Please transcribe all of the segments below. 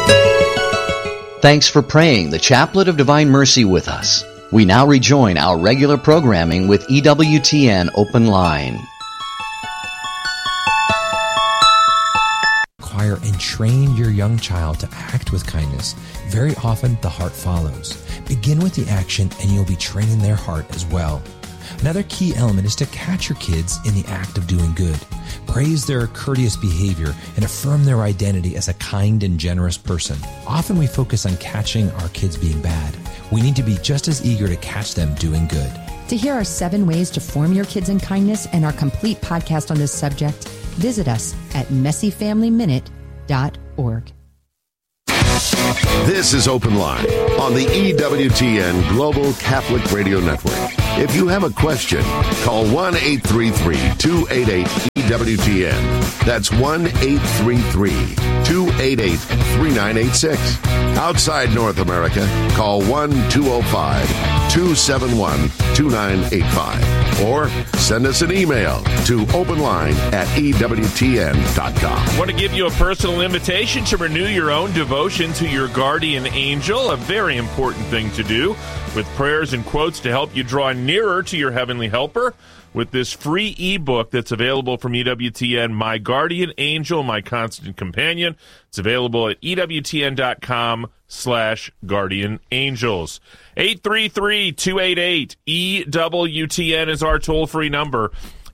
Thanks for praying the Chaplet of Divine Mercy with us. We now rejoin our regular programming with EWTN Open Line. Acquire and train your young child to act with kindness. Very often, the heart follows. Begin with the action, and you'll be training their heart as well. Another key element is to catch your kids in the act of doing good. Praise their courteous behavior and affirm their identity as a kind and generous person. Often we focus on catching our kids being bad. We need to be just as eager to catch them doing good. To hear our 7 ways to form your kids in kindness and our complete podcast on this subject, visit us at messyfamilyminute.org. This is Open Line on the EWTN Global Catholic Radio Network. If you have a question, call 1-833-288-EWTN. That's 1-833-288-3986. Outside North America, call 1-205-271-2985. Or send us an email to openline@EWTN.com. I want to give you a personal invitation to renew your own devotion to your guardian angel, a very important thing to do, with prayers and quotes to help you draw nearer to your heavenly helper with this free ebook that's available from EWTN, My Guardian Angel, My Constant Companion. It's available at EWTN.com/Guardian Angels. 833-288-EWTN is our toll-free number.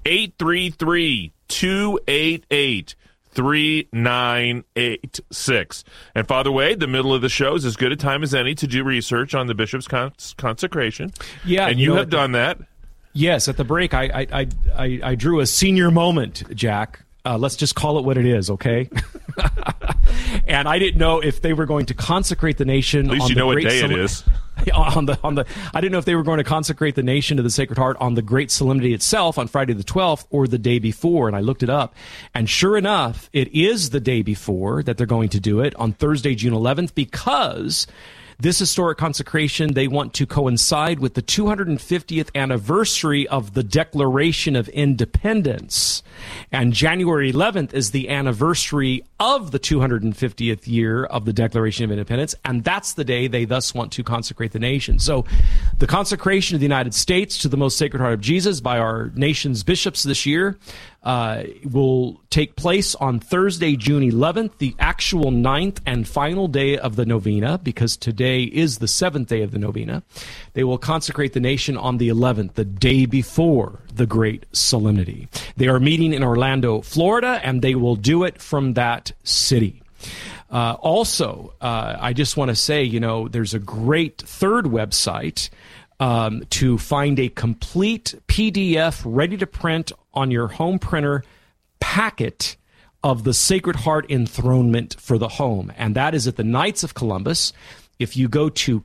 833-288-3986. And Father Wade, the middle of the show is as good a time as any to do research on the bishop's consecration. Yeah, and you have done that. Yes, at the break, I drew a senior moment, Jack. Let's just call it what it is, okay? And I didn't know if they were going to consecrate the nation. At least you know what day it is. I didn't know if they were going to consecrate the nation to the Sacred Heart on the great solemnity itself on Friday the 12th or the day before, and I looked it up. And sure enough, it is the day before that they're going to do it on Thursday, June 11th, because this historic consecration, they want to coincide with the 250th anniversary of the Declaration of Independence. And January 11th is the anniversary of the 250th year of the Declaration of Independence, and that's the day they thus want to consecrate the nation. So the consecration of the United States to the Most Sacred Heart of Jesus by our nation's bishops this year will take place on Thursday, June 11th, the actual 9th and final day of the novena, because today is the 7th day of the novena. They will consecrate the nation on the 11th, the day before the great solemnity. They are meeting in Orlando, Florida, and they will do it from that city. Also, I just want to say, there's a great third website to find a complete PDF ready to print on your home printer packet of the Sacred Heart enthronement for the home. And that is at the Knights of Columbus. If you go to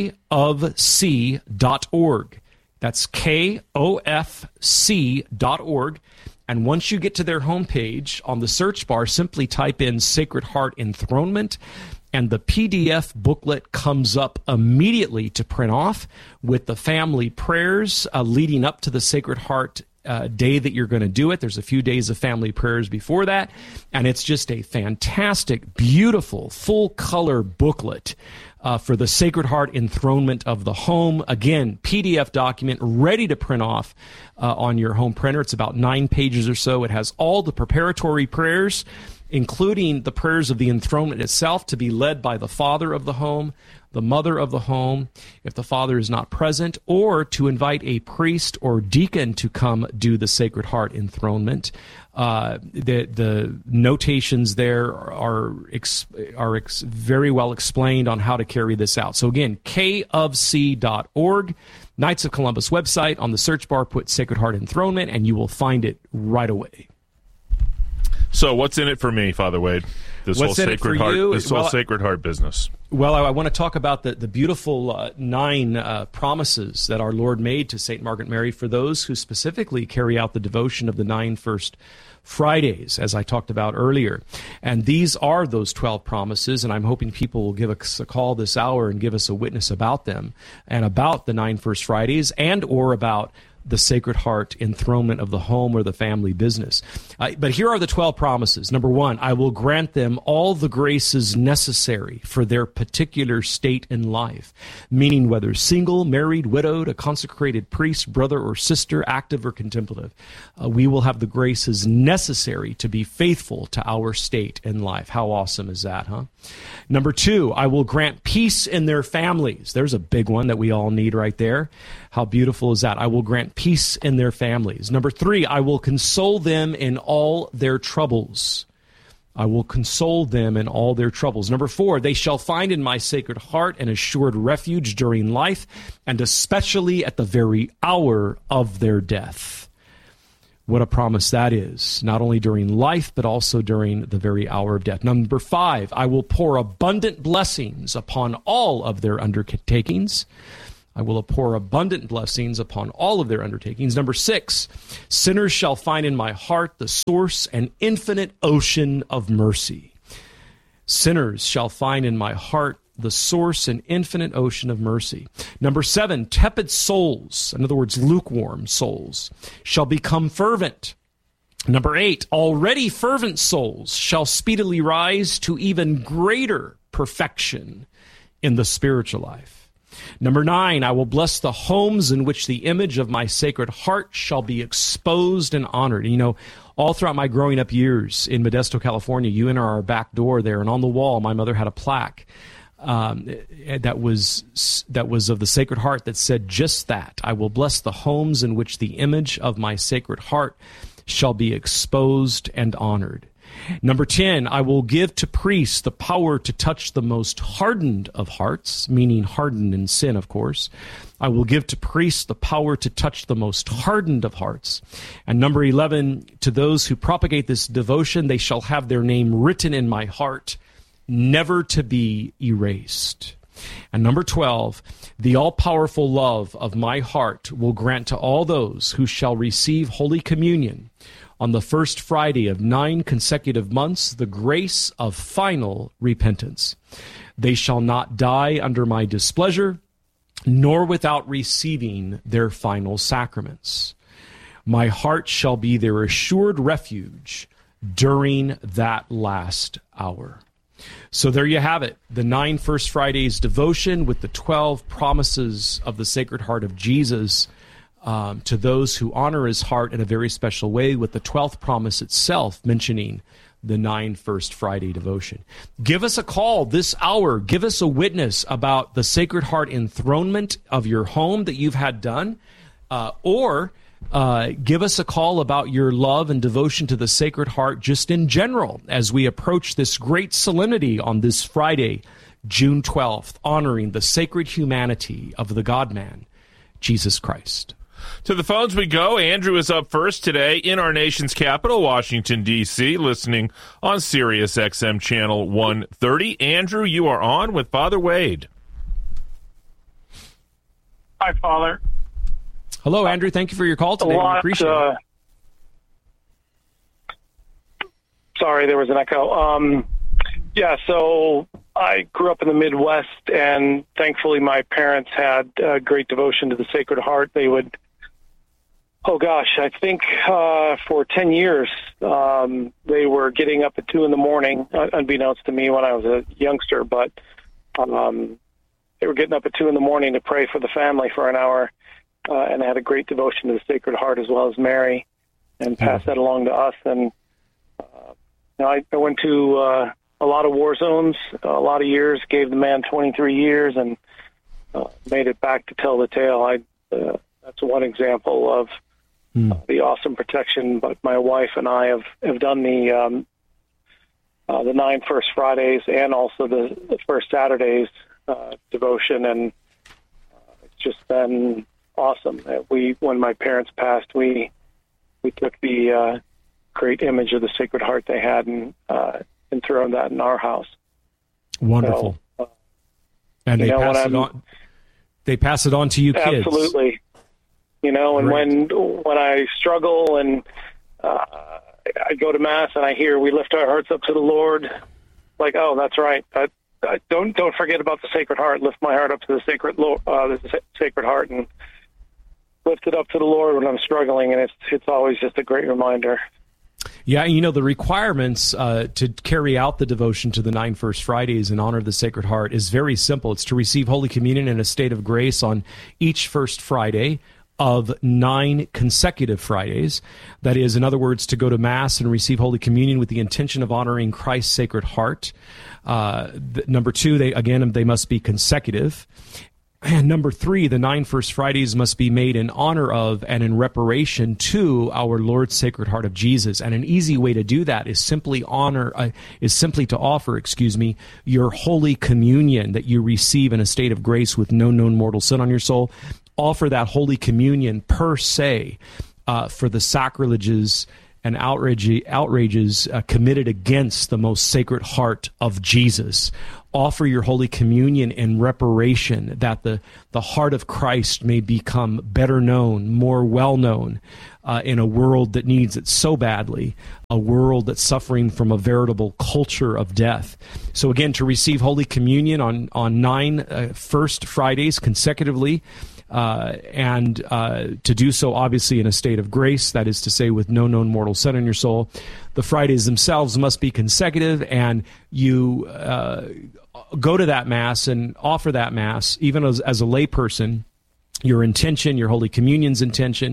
kofc.org, that's KOFC.org. And once you get to their homepage, on the search bar, simply type in Sacred Heart enthronement, and the PDF booklet comes up immediately to print off with the family prayers leading up to the Sacred Heart day that you're going to do it. There's a few days of family prayers before that, and it's just a fantastic, beautiful, full-color booklet for the Sacred Heart enthronement of the home. Again, PDF document ready to print off on your home printer. It's about 9 pages or so. It has all the preparatory prayers, including the prayers of the enthronement itself, to be led by the father of the home, the mother of the home, if the father is not present, or to invite a priest or deacon to come do the Sacred Heart enthronement. The notations there are very well explained on how to carry this out. So again, kofc.org, Knights of Columbus website. On the search bar, put Sacred Heart enthronement, and you will find it right away. So what's in it for me, Father Wade? This whole Sacred Heart business. Well, I want to talk about the beautiful 9 promises that our Lord made to St. Margaret Mary for those who specifically carry out the devotion of the 9 first Fridays, as I talked about earlier. And these are those 12 promises, and I'm hoping people will give us a call this hour and give us a witness about them and about the 9 first Fridays, and or about the Sacred Heart enthronement of the home or the family business. But here are the 12 promises. Number 1, I will grant them all the graces necessary for their particular state in life, meaning whether single, married, widowed, a consecrated priest, brother or sister, active or contemplative. We will have the graces necessary to be faithful to our state in life. How awesome is that, huh? Number 2, I will grant peace in their families. There's a big one that we all need right there. How beautiful is that? I will grant peace in their families. Number 3, I will console them in all their troubles. I will console them in all their troubles. Number 4, they shall find in my Sacred Heart an assured refuge during life, and especially at the very hour of their death. What a promise that is, not only during life, but also during the very hour of death. Number 5, I will pour abundant blessings upon all of their undertakings. I will pour abundant blessings upon all of their undertakings. Number 6, sinners shall find in my heart the source and infinite ocean of mercy. Sinners shall find in my heart the source and infinite ocean of mercy. Number 7, tepid souls, in other words, lukewarm souls, shall become fervent. Number 8, already fervent souls shall speedily rise to even greater perfection in the spiritual life. Number 9, I will bless the homes in which the image of my Sacred Heart shall be exposed and honored. You know, all throughout my growing up years in Modesto, California, you enter our back door there, and on the wall, my mother had a plaque that was of the Sacred Heart that said just that. I will bless the homes in which the image of my Sacred Heart shall be exposed and honored. Number 10, I will give to priests the power to touch the most hardened of hearts, meaning hardened in sin, of course. I will give to priests the power to touch the most hardened of hearts. And number 11, to those who propagate this devotion, they shall have their name written in my heart, never to be erased. And number 12, the all-powerful love of my heart will grant to all those who shall receive Holy Communion on the first Friday of 9 consecutive months the grace of final repentance. They shall not die under my displeasure, nor without receiving their final sacraments. My heart shall be their assured refuge during that last hour. So there you have it, the 9 First Fridays devotion with the 12 promises of the Sacred Heart of Jesus to those who honor his heart in a very special way, with the 12th promise itself mentioning the 9 First Friday devotion. Give us a call this hour. Give us a witness about the Sacred Heart enthronement of your home that you've had done, or give us a call about your love and devotion to the Sacred Heart just in general as we approach this great solemnity on this Friday, June 12th, honoring the sacred humanity of the God-man, Jesus Christ. To the phones we go. Andrew is up first today in our nation's capital, Washington, D.C., listening on Sirius XM Channel 130. Andrew, you are on with Father Wade. Hi, Father. Hello, Andrew. Thank you for your call today. We appreciate it. Sorry, there was an echo. So I grew up in the Midwest, and thankfully my parents had great devotion to the Sacred Heart. They would, I think for 10 years, they were getting up at 2 in the morning, unbeknownst to me when I was a youngster, but they were getting up at 2 in the morning to pray for the family for an hour. And I had a great devotion to the Sacred Heart as well as Mary, and passed that along to us. And I went to a lot of war zones, a lot of years, gave the man 23 years, and made it back to tell the tale. That's one example of the awesome protection. But my wife and I have done the 9 First Fridays and also the First Saturdays devotion, and it's just been awesome. When my parents passed, we took the great image of the Sacred Heart they had and enthroned that in our house. Wonderful. And they pass it on. They pass it on to you kids. Absolutely. And when I struggle and I go to Mass and I hear we lift our hearts up to the Lord, like, oh, that's right. Don't forget about the Sacred Heart. Lift my heart up to the Sacred Heart, and lift it up to the Lord when I'm struggling, and it's always just a great reminder. Yeah, the requirements to carry out the devotion to the 9 First Fridays in honor of the Sacred Heart is very simple. It's to receive Holy Communion in a state of grace on each first Friday of 9 consecutive Fridays. That is, in other words, to go to Mass and receive Holy Communion with the intention of honoring Christ's Sacred Heart. Number 2, they must be consecutive. And number 3, the 9 First Fridays must be made in honor of and in reparation to our Lord's Sacred Heart of Jesus. And an easy way to do that is simply to offer, your Holy Communion that you receive in a state of grace with no known mortal sin on your soul. Offer that Holy Communion per se for the sacrileges and outrages committed against the most Sacred Heart of Jesus. Offer your Holy Communion in reparation that the heart of Christ may become better known, more well known in a world that needs it so badly, a world that's suffering from a veritable culture of death. So again, to receive Holy Communion on 9 First Fridays consecutively, and to do so obviously in a state of grace, that is to say with no known mortal sin in your soul. The Fridays themselves must be consecutive, and you go to that Mass and offer that Mass, even as a layperson, your intention, your Holy Communion's intention,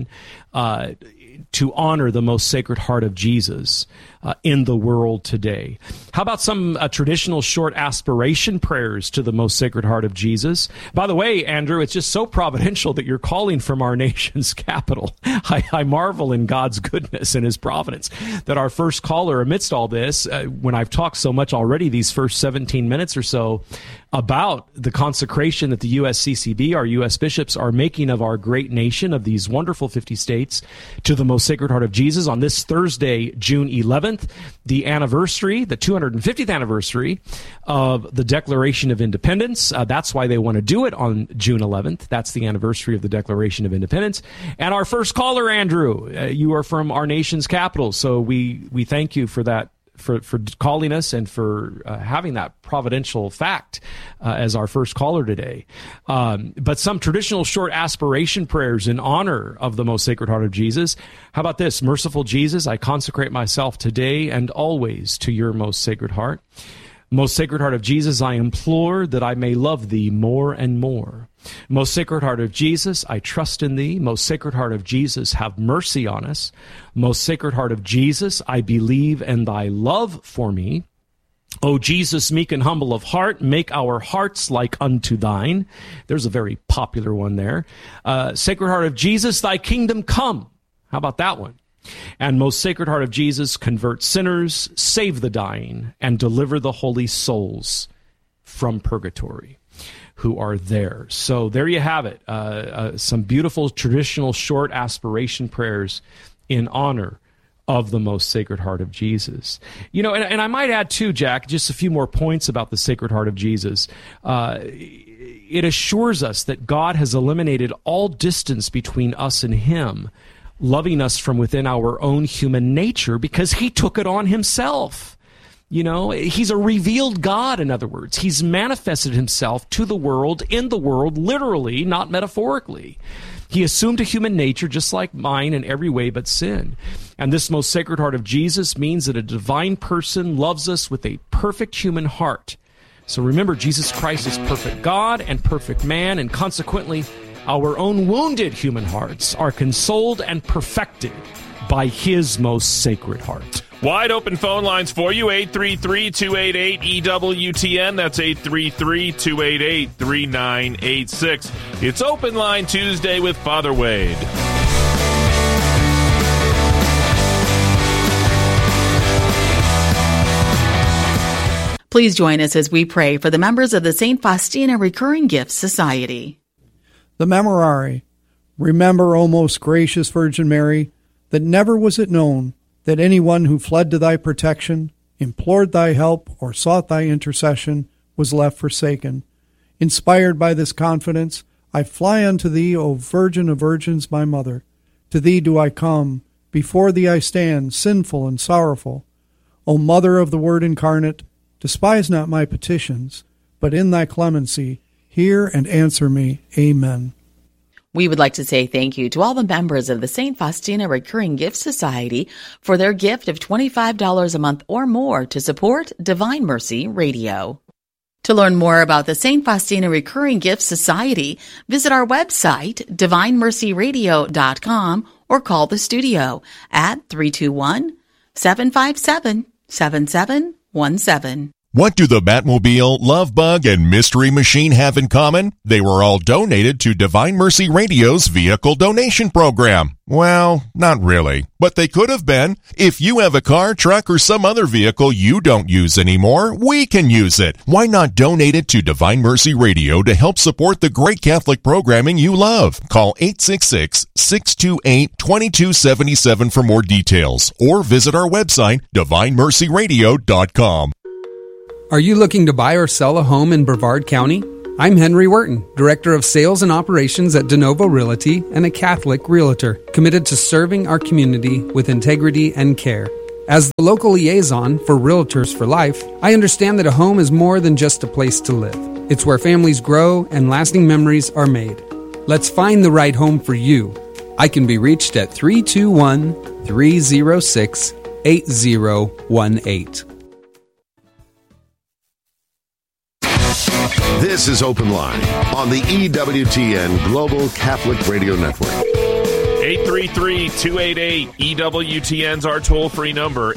to honor the most Sacred Heart of Jesus in the world today. How about some traditional short aspiration prayers to the most Sacred Heart of Jesus? By the way, Andrew, it's just so providential that you're calling from our nation's capital. I marvel in God's goodness and His providence that our first caller, amidst all this, when I've talked so much already these first 17 minutes or so about the consecration that the USCCB, our U.S. bishops, are making of our great nation, of these wonderful 50 states, to the most Sacred Heart of Jesus on this Thursday, June 11th, the anniversary, the 250th anniversary of the Declaration of Independence. That's why they want to do it on June 11th. That's the anniversary of the Declaration of Independence. And our first caller, Andrew, you are from our nation's capital, so we thank you for that. For calling us and for having that providential fact as our first caller today. But some traditional short aspiration prayers in honor of the most Sacred Heart of Jesus. How about this? Merciful Jesus, I consecrate myself today and always to your most Sacred Heart. Most Sacred Heart of Jesus, I implore that I may love thee more and more. Most Sacred Heart of Jesus, I trust in thee. Most Sacred Heart of Jesus, have mercy on us. Most Sacred Heart of Jesus, I believe in thy love for me. O Jesus, meek and humble of heart, make our hearts like unto thine. There's a very popular one there. Sacred Heart of Jesus, thy kingdom come. How about that one? And most Sacred Heart of Jesus, convert sinners, save the dying, and deliver the holy souls from purgatory who are there. So there you have it. Some beautiful traditional short aspiration prayers in honor of the most Sacred Heart of Jesus. And I might add too, Jack, just a few more points about the Sacred Heart of Jesus. It assures us that God has eliminated all distance between us and Him, loving us from within our own human nature because He took it on Himself. He's a revealed God, in other words. He's manifested Himself to the world, in the world, literally, not metaphorically. He assumed a human nature just like mine in every way but sin. And this most Sacred Heart of Jesus means that a divine person loves us with a perfect human heart. So remember, Jesus Christ is perfect God and perfect man, and consequently, our own wounded human hearts are consoled and perfected by His most Sacred Heart. Wide open phone lines for you, 833-288-EWTN. That's 833-288-3986. It's Open Line Tuesday with Father Wade. Please join us as we pray for the members of the St. Faustina Recurring Gifts Society. The Memorare. Remember, O most gracious Virgin Mary, that never was it known that anyone who fled to thy protection, implored thy help, or sought thy intercession was left forsaken. Inspired by this confidence, I fly unto thee, O Virgin of Virgins, my Mother. To thee do I come, before thee I stand, sinful and sorrowful. O Mother of the Word incarnate, despise not my petitions, but in thy clemency hear and answer me. Amen. We would like to say thank you to all the members of the St. Faustina Recurring Gift Society for their gift of $25 a month or more to support Divine Mercy Radio. To learn more about the St. Faustina Recurring Gift Society, visit our website, divinemercyradio.com, or call the studio at 321-757-7717. What do the Batmobile, Love Bug, and Mystery Machine have in common? They were all donated to Divine Mercy Radio's vehicle donation program. Well, not really, but they could have been. If you have a car, truck, or some other vehicle you don't use anymore, we can use it. Why not donate it to Divine Mercy Radio to help support the great Catholic programming you love? Call 866-628-2277 for more details, or visit our website, divinemercyradio.com. Are you looking to buy or sell a home in Brevard County? I'm Henry Wharton, Director of Sales and Operations at DeNovo Realty and a Catholic Realtor, committed to serving our community with integrity and care. As the local liaison for Realtors for Life, I understand that a home is more than just a place to live. It's where families grow and lasting memories are made. Let's find the right home for you. I can be reached at 321-306-8018. This is Open Line on the EWTN Global Catholic Radio Network. 833-288-EWTN's our toll-free number,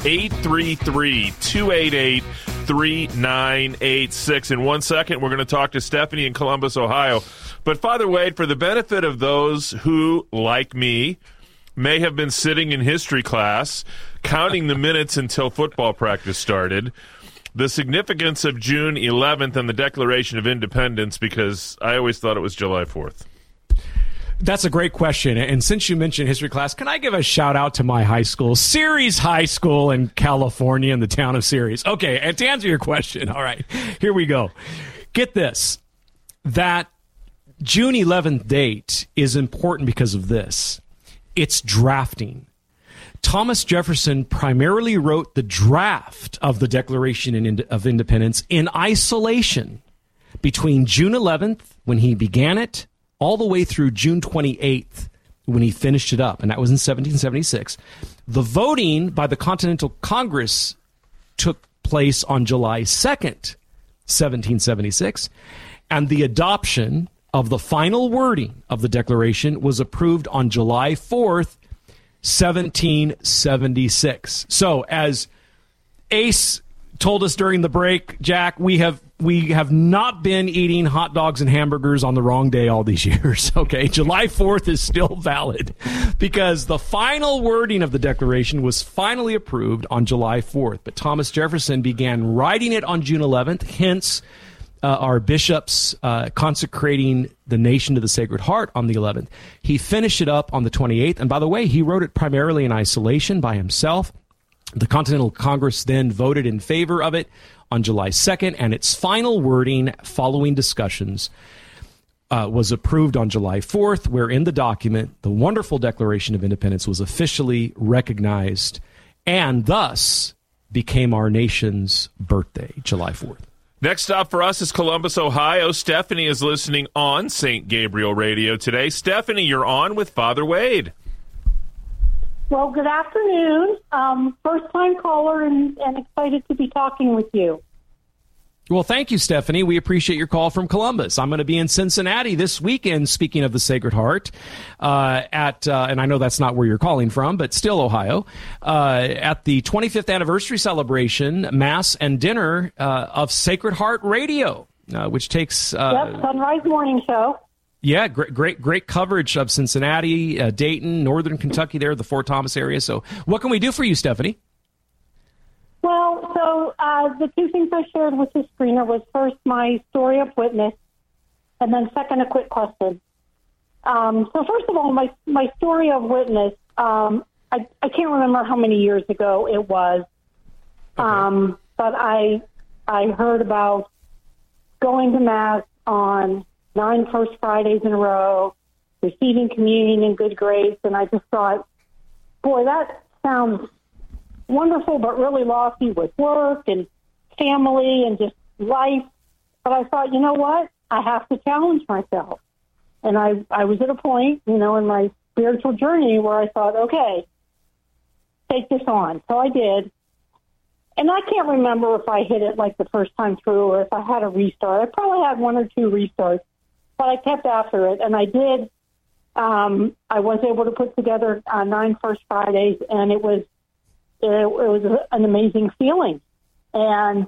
833-288-3986. In 1 second, we're going to talk to Stephanie in Columbus, Ohio. But Father Wade, for the benefit of those who, like me, may have been sitting in history class, counting the minutes until football practice started, the significance of June 11th and the Declaration of Independence, because I always thought it was July 4th. That's a great question. And since you mentioned history class, can I give a shout out to my high school, Ceres High School in California, in the town of Ceres? Okay, and to answer your question, all right, here we go. Get this. That June 11th date is important because of this. It's drafting. Thomas Jefferson primarily wrote the draft of the Declaration of Independence in isolation between June 11th, when he began it, all the way through June 28th, when he finished it up, and that was in 1776. The voting by the Continental Congress took place on July 2nd, 1776, and the adoption of the final wording of the Declaration was approved on July 4th, 1776. So, as Ace told us during the break, Jack, we have not been eating hot dogs and hamburgers on the wrong day all these years. Okay, July 4th is still valid because the final wording of the Declaration was finally approved on July 4th. But Thomas Jefferson began writing it on June 11th, hence our bishops consecrating the nation to the Sacred Heart on the 11th. He finished it up on the 28th. And by the way, he wrote it primarily in isolation by himself. The Continental Congress then voted in favor of it on July 2nd, and its final wording following discussions was approved on July 4th, where in the document, the wonderful Declaration of Independence was officially recognized and thus became our nation's birthday, July 4th. Next stop for us is Columbus, Ohio. Stephanie is listening on St. Gabriel Radio today. Stephanie, you're on with Father Wade. Well, good afternoon. First-time caller and excited to be talking with you. Well, thank you, Stephanie. We appreciate your call from Columbus. I'm going to be in Cincinnati this weekend, speaking of the Sacred Heart, and I know that's not where you're calling from, but still Ohio, at the 25th anniversary celebration, Mass and dinner of Sacred Heart Radio, which takes... Sunrise Morning Show. Yeah, great coverage of Cincinnati, Dayton, Northern Kentucky there, the Fort Thomas area. So what can we do for you, Stephanie? Well, so the two things I shared with the screener was first my story of witness, and then second, a quick question. So first of all, my story of witness, I can't remember how many years ago it was, okay. But I heard about going to Mass on 9 First Fridays in a row, receiving communion in good grace, and I just thought, boy, that sounds wonderful, but really lofty with work and family and just life. But I thought, you know what? I have to challenge myself. And I was at a point, in my spiritual journey where I thought, okay, take this on. So I did. And I can't remember if I hit it like the first time through or if I had a restart. I probably had 1 or 2 restarts, but I kept after it. And I did. I was able to put together 9 First Fridays, and it was an amazing feeling. And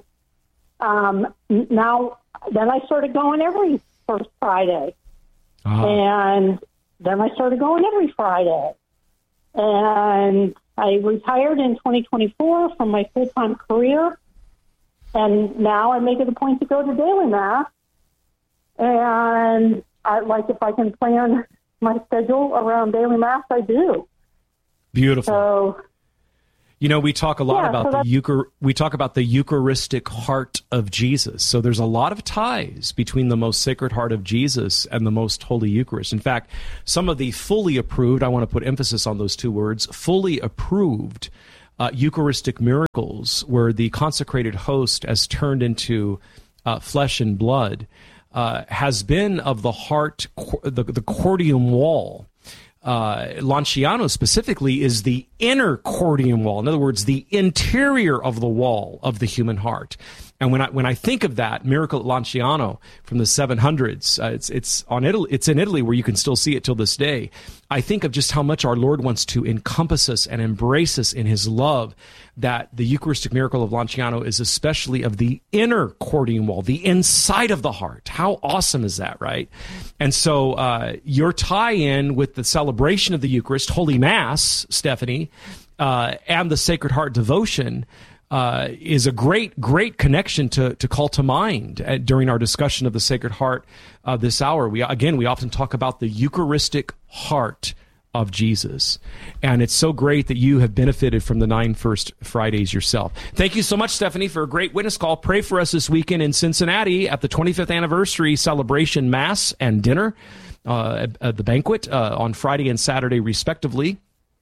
then I started going every First Friday. And then I started going every Friday. And I retired in 2024 from my full-time career. And now I make it a point to go to daily Mass. And if I can plan my schedule around daily Mass, I do. Beautiful. So, we talk a lot about we talk about the Eucharistic heart of Jesus. So there's a lot of ties between the most Sacred Heart of Jesus and the most Holy Eucharist. In fact, some of the fully approved, I want to put emphasis on those 2 words, fully approved Eucharistic miracles where the consecrated host has turned into flesh and blood has been of the heart, the cordium wall. Lanciano specifically is the inner cordium wall. In other words, the interior of the wall of the human heart. And when I think of that miracle at Lanciano from the 700s, it's in Italy where you can still see it till this day. I think of just how much our Lord wants to encompass us and embrace us in His love. That the Eucharistic miracle of Lanciano is especially of the inner cordium wall, the inside of the heart. How awesome is that, right? And so your tie-in with the celebration of the Eucharist, Holy Mass, Stephanie, and the Sacred Heart devotion is a great connection to call to mind during our discussion of the Sacred Heart this hour. We often talk about the Eucharistic heart of Jesus. And it's so great that you have benefited from the 9 First Fridays yourself. Thank you so much, Stephanie, for a great witness call. Pray for us this weekend in Cincinnati at the 25th anniversary celebration Mass and dinner at the banquet on Friday and Saturday, respectively,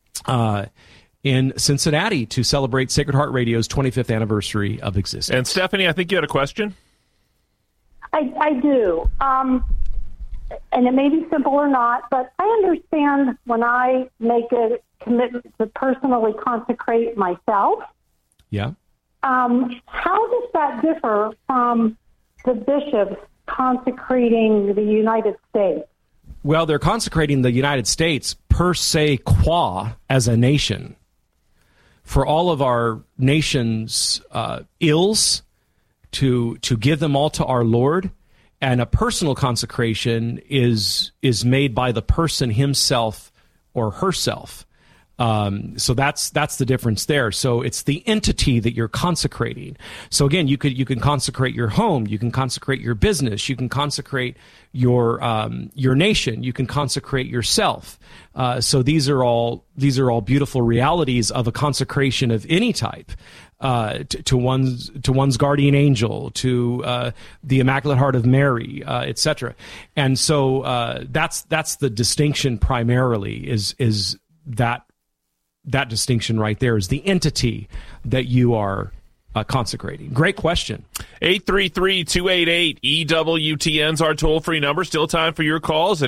in Cincinnati to celebrate Sacred Heart Radio's 25th anniversary of existence. And Stephanie, I think you had a question? I do. And it may be simple or not, but I understand when I make a commitment to personally consecrate myself. Yeah. How does that differ from the bishops consecrating the United States? Well, they're consecrating the United States per se qua as a nation. For all of our nation's ills, to give them all to our Lord. And a personal consecration is made by the person himself or herself. So that's the difference there. So it's the entity that you're consecrating. So again, you can consecrate your home, you can consecrate your business, you can consecrate your nation, you can consecrate yourself. So these are all beautiful realities of a consecration of any type. To one's guardian angel, to the Immaculate Heart of Mary, etc. And so that's the distinction primarily is that distinction right there is the entity that you are consecrating. Great question. 833-288-EWTN's our toll-free number. Still time for your calls at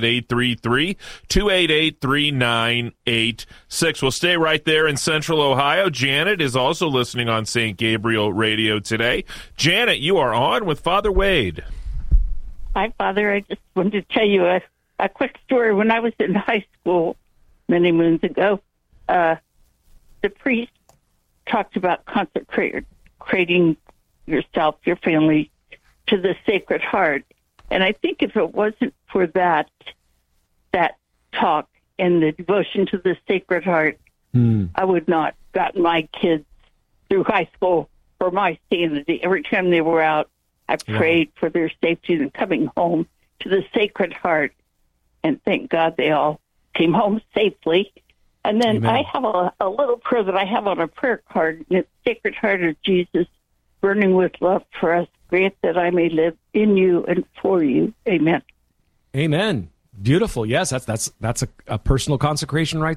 833-288-3986. We'll stay right there in Central Ohio. Janet is also listening on St. Gabriel Radio today. Janet, you are on with Father Wade. Hi, Father. I just wanted to tell you a quick story. When I was in high school many moons ago, the priest talked about consecrating yourself, your family, to the Sacred Heart. And I think if it wasn't for that talk and the devotion to the Sacred Heart, I would not gotten my kids through high school for my sanity. Every time they were out, I prayed for their safety and coming home to the Sacred Heart. And thank God they all came home safely. And then Amen. I have a little prayer that I have on a prayer card, and it's Sacred Heart of Jesus, burning with love for us, grant that I may live in you and for you. Amen. Amen. Beautiful. Yes, that's a personal consecration right there.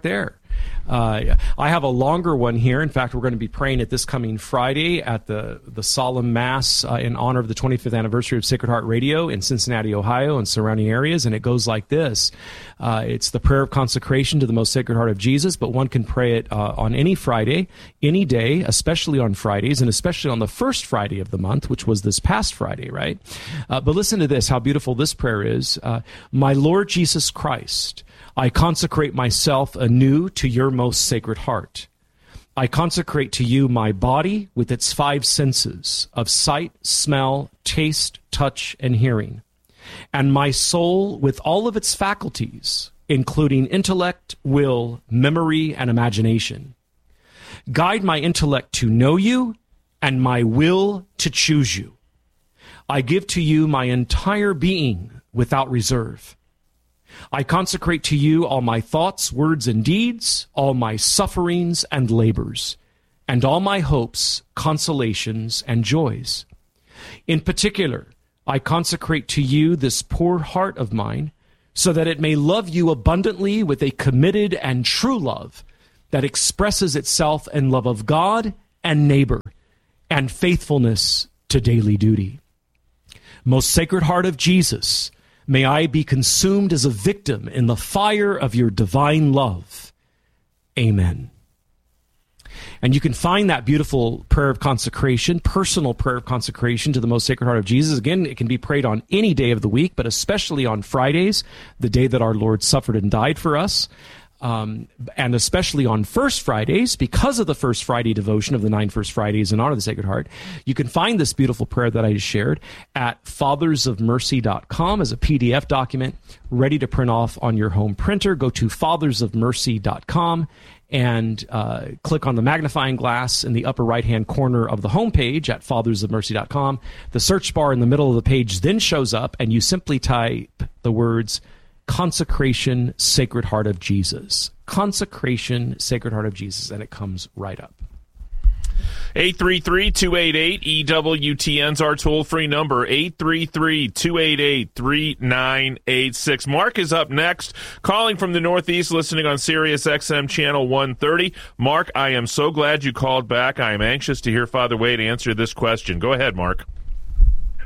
I have a longer one here. In fact, we're going to be praying it this coming Friday at the solemn Mass in honor of the 25th anniversary of Sacred Heart Radio in Cincinnati, Ohio, and surrounding areas. And it goes like this. It's the prayer of consecration to the most Sacred Heart of Jesus, but one can pray it on any Friday, any day, especially on Fridays, and especially on the first Friday of the month, which was this past Friday, right? But listen to this, how beautiful this prayer is. My Lord Jesus Christ, I consecrate myself anew to your most Sacred Heart. I consecrate to you my body with its 5 senses of sight, smell, taste, touch, and hearing, and my soul with all of its faculties, including intellect, will, memory, and imagination. Guide my intellect to know you and my will to choose you. I give to you my entire being without reserve. I consecrate to you all my thoughts, words, and deeds, all my sufferings and labors, and all my hopes, consolations, and joys. In particular, I consecrate to you this poor heart of mine, so that it may love you abundantly with a committed and true love that expresses itself in love of God and neighbor, and faithfulness to daily duty. Most Sacred Heart of Jesus, may I be consumed as a victim in the fire of your divine love. Amen. And you can find that beautiful prayer of consecration, personal prayer of consecration to the most Sacred Heart of Jesus. Again, it can be prayed on any day of the week, but especially on Fridays, the day that our Lord suffered and died for us. And especially on First Fridays, because of the First Friday devotion of the 9 First Fridays in honor of the Sacred Heart. You can find this beautiful prayer that I just shared at fathersofmercy.com as a PDF document ready to print off on your home printer. Go to fathersofmercy.com and click on the magnifying glass in the upper right-hand corner of the homepage at fathersofmercy.com. The search bar in the middle of the page then shows up, and you simply type the words Consecration, Sacred Heart of Jesus. Consecration, Sacred Heart of Jesus, and it comes right up. 833-288-EWTN's our toll-free number, 833-288-3986. Mark is up next, calling from the Northeast, listening on Sirius XM Channel 130. Mark, I am so glad you called back. I am anxious to hear Father Wade answer this question. Go ahead, Mark.